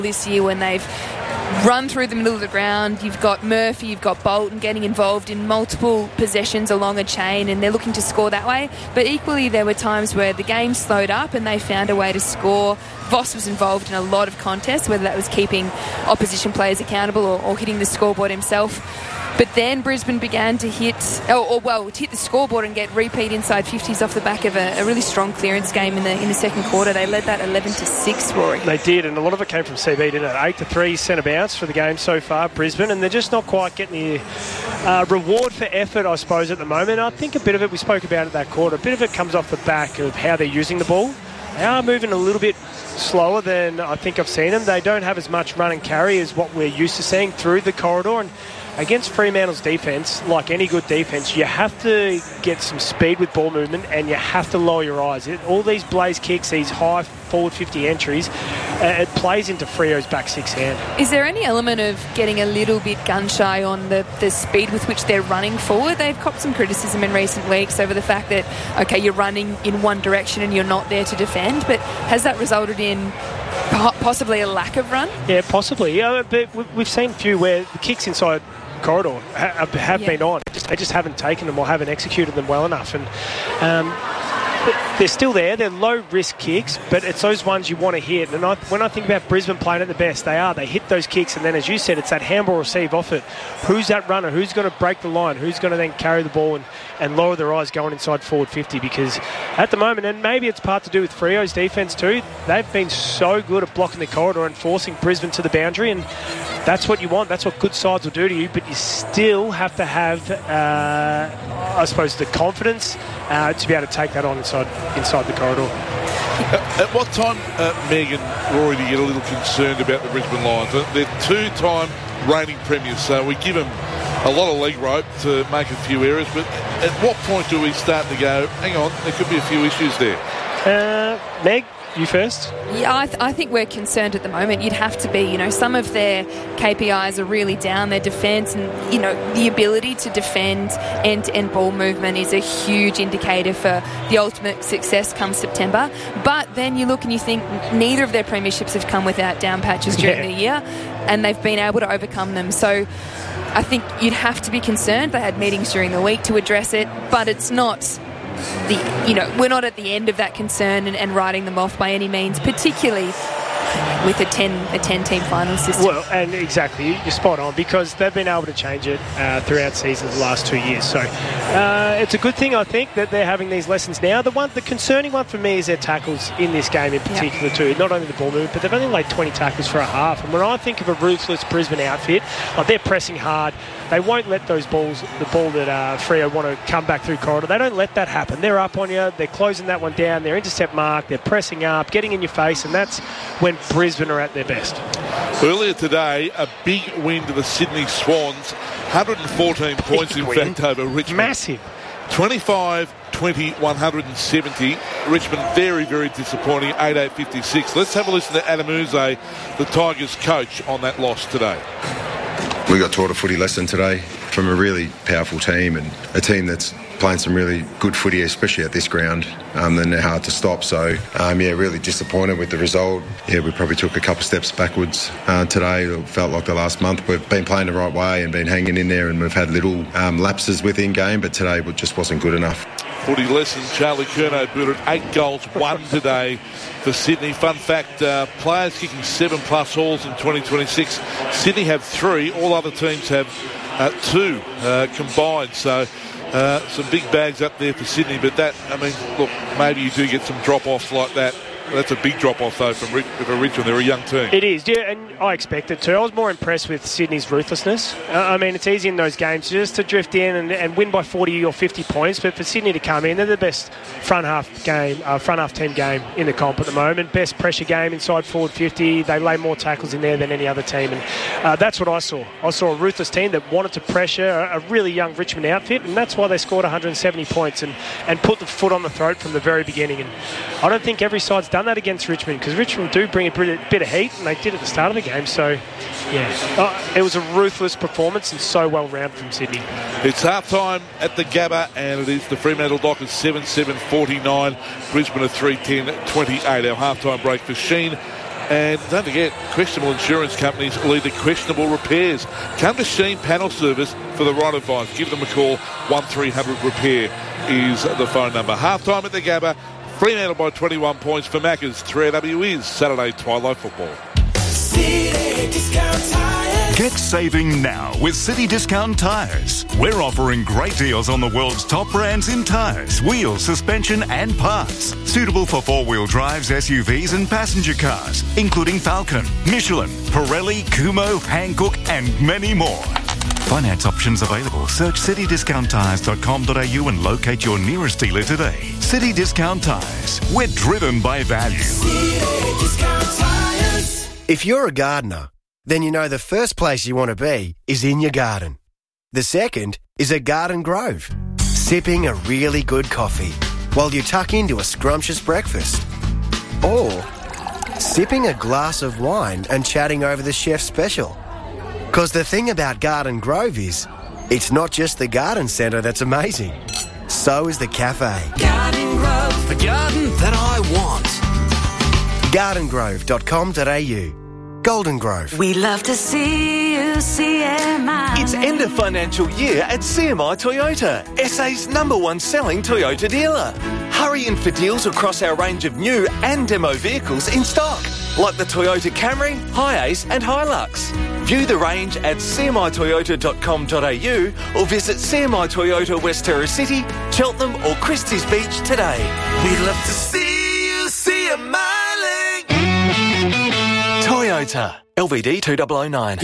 this year when they've run through the middle of the ground. You've got Murphy, you've got Bolton getting involved in multiple possessions along a chain, and they're looking to score that way. But equally, there were times where the game slowed up and they found a way to score. Voss was involved in a lot of contests, whether that was keeping opposition players accountable or hitting the scoreboard himself. But then Brisbane began to hit the scoreboard and get repeat inside 50s off the back of a really strong clearance game in the second quarter. They led that 11-6, Rory. They did, and a lot of it came from CB, didn't it? 8-3 centre bounce for the game so far, Brisbane, and they're just not quite getting the reward for effort, I suppose, at the moment. I think a bit of it, we spoke about it that quarter, a bit of it comes off the back of how they're using the ball. They are moving a little bit slower than I think I've seen them. They don't have as much run and carry as what we're used to seeing through the corridor, and against Fremantle's defence, like any good defence, you have to get some speed with ball movement and you have to lower your eyes. All these blaze kicks, these high forward 50 entries, it plays into Freo's back six hand. Is there any element of getting a little bit gun-shy on the speed with which they're running forward? They've copped some criticism in recent weeks over the fact that, okay, you're running in one direction and you're not there to defend, but has that resulted in possibly a lack of run? Yeah, possibly. But we've seen a few where the kicks inside corridor have been on. They just haven't taken them or haven't executed them well enough. And they're still there. They're low-risk kicks, but it's those ones you want to hit. And when I think about Brisbane playing at the best, they hit those kicks, and then, as you said, it's that handball receive off it. Who's that runner? Who's going to break the line? Who's going to then carry the ball and lower their eyes going inside forward 50? Because at the moment, and maybe it's part to do with Freo's defence too, they've been so good at blocking the corridor and forcing Brisbane to the boundary, and that's what you want. That's what good sides will do to you, but you still have to have, I suppose, the confidence to be able to take that on inside the corridor. At what time, Meg and Rory, do you get a little concerned about the Brisbane Lions? They're two-time reigning premiers, so we give them a lot of leg rope to make a few errors, but at what point do we start to go, hang on, there could be a few issues there? Meg, you first. Yeah, I think we're concerned at the moment. You'd have to be. Some of their KPIs are really down. Their defence and, the ability to defend end-to-end ball movement is a huge indicator for the ultimate success come September. But then you look and you think neither of their premierships have come without down patches during the year, and they've been able to overcome them. So I think you'd have to be concerned. They had meetings during the week to address it, but it's not we're not at the end of that concern and writing them off by any means, particularly with a 10-team final system. Well, and exactly, you're spot on, because they've been able to change it throughout seasons the last 2 years. So it's a good thing, I think, that they're having these lessons now. The concerning one for me is their tackles in this game in particular too. Not only the ball movement, but they've only laid 20 tackles for a half. And when I think of a ruthless Brisbane outfit, they're pressing hard. They won't let those balls, the ball that Freo want to come back through corridor, they don't let that happen. They're up on you, they're closing that one down, they're intercept mark, they're pressing up, getting in your face, and that's when Brisbane are at their best. Earlier today, a big win to the Sydney Swans, 114 points in fact over Richmond. Massive. 25-20, 170. Richmond very, very disappointing, 8-8-56. Let's have a listen to Adam Uze, the Tigers coach, on that loss today. We got taught a footy lesson today from a really powerful team, and a team that's playing some really good footy, especially at this ground. They're hard to stop. So, really disappointed with the result. We probably took a couple steps backwards today. It felt like the last month we've been playing the right way and been hanging in there, and we've had little lapses within game, but today it just wasn't good enough. Footy lesson, Charlie Curnow booted 8 goals, 1 today for Sydney. Fun fact, players kicking 7+ hauls in 2026. Sydney have 3, all other teams have 2 combined. So some big bags up there for Sydney, but maybe you do get some drop-offs like that. That's a big drop-off, though, from Richmond. They're a young team. It is, yeah, and I expect it too. I was more impressed with Sydney's ruthlessness. It's easy in those games just to drift in and win by 40 or 50 points, but for Sydney to come in, they're the best front half team game in the comp at the moment. Best pressure game inside forward 50. They lay more tackles in there than any other team, and that's what I saw. I saw a ruthless team that wanted to pressure a really young Richmond outfit, and that's why they scored 170 points and put the foot on the throat from the very beginning. And I don't think every side's done that against Richmond, because Richmond do bring a bit of heat, and they did at the start of the game. So it was a ruthless performance and so well rounded from Sydney. It's half time at the Gabba, and it is the Fremantle Dockers 7-7-49, Brisbane a 3-10-28. Our half time break for Sheen And don't forget, questionable insurance companies lead to questionable repairs. Come to Sheen Panel Service for the right advice. Give them a call. 1300-REPAIR is the phone number. Half-time at the Gabba. Fremantle by 21 points for Maccas. 3AW is Saturday Twilight Football. Get saving now with City Discount Tyres. We're offering great deals on the world's top brands in tyres, wheels, suspension and parts. Suitable for four-wheel drives, SUVs and passenger cars, including Falcon, Michelin, Pirelli, Kumho, Hankook and many more. Finance options available. Search citydiscounttyres.com.au and locate your nearest dealer today. City Discount Tyres. We're driven by value. City Discount Tyres. If you're a gardener, then you know the first place you want to be is in your garden. The second is a garden grove, sipping a really good coffee while you tuck into a scrumptious breakfast. Or sipping a glass of wine and chatting over the chef's special. Because the thing about Garden Grove is, it's not just the garden centre that's amazing. So is the cafe. Garden Grove, the garden that I want. gardengrove.com.au. Golden Grove. We love to see you, CMI. It's end of financial year at CMI Toyota, SA's #1 selling Toyota dealer. Hurry in for deals across our range of new and demo vehicles in stock, like the Toyota Camry, Hiace and Hilux. View the range at cmitoyota.com.au or visit CMI Toyota West Terrace City, Cheltenham or Christie's Beach today. We'd love to see you, CMI. Toyota, LVD 2009.